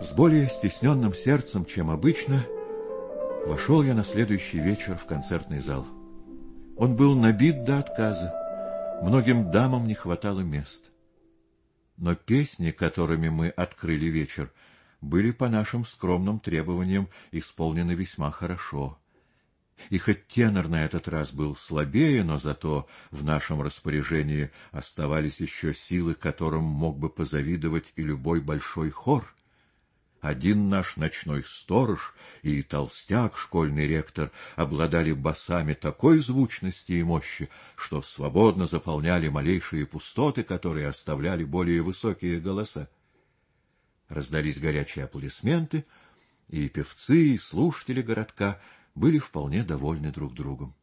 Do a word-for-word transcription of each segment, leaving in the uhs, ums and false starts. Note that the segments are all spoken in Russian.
С более стесненным сердцем, чем обычно, вошел я на следующий вечер в концертный зал. Он был набит до отказа, многим дамам не хватало мест. Но песни, которыми мы открыли вечер, были по нашим скромным требованиям исполнены весьма хорошо. И хоть тенор на этот раз был слабее, но зато в нашем распоряжении оставались еще силы, которым мог бы позавидовать и любой большой хор. Один наш ночной сторож и толстяк, школьный ректор, обладали басами такой звучности и мощи, что свободно заполняли малейшие пустоты, которые оставляли более высокие голоса. Раздались горячие аплодисменты, и певцы, и слушатели городка были вполне довольны друг другом.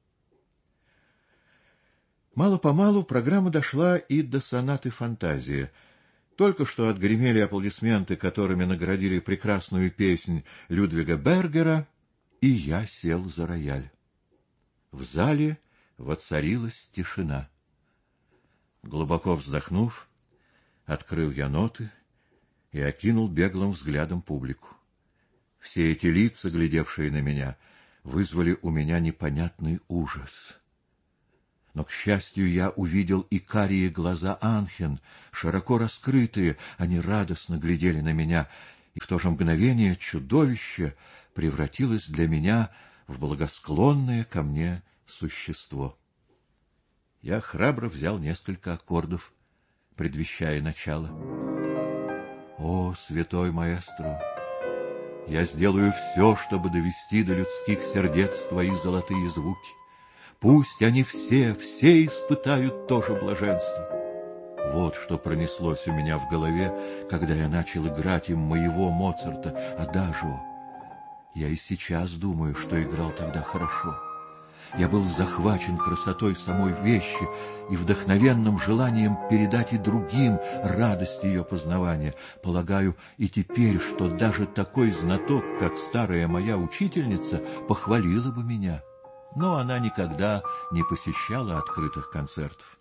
Мало-помалу программа дошла и до сонаты «Фантазия». Только что отгремели аплодисменты, которыми наградили прекрасную песнь Людвига Бергера, и я сел за рояль. В зале воцарилась тишина. Глубоко вздохнув, открыл я ноты и окинул беглым взглядом публику. Все эти лица, глядевшие на меня, вызвали у меня непонятный ужас. Но, к счастью, я увидел и карие глаза Анхен, широко раскрытые, они радостно глядели на меня, и в то же мгновение чудовище превратилось для меня в благосклонное ко мне существо. Я храбро взял несколько аккордов, предвещая начало. О, святой маэстро! Я сделаю все, чтобы довести до людских сердец твои золотые звуки. Пусть они все, все испытают то же блаженство. Вот что пронеслось у меня в голове, когда я начал играть им моего Моцарта, адажио. Я и сейчас думаю, что играл тогда хорошо. Я был захвачен красотой самой вещи и вдохновенным желанием передать и другим радость ее познавания. Полагаю и теперь, что даже такой знаток, как старая моя учительница, похвалила бы меня. Но она никогда не посещала открытых концертов.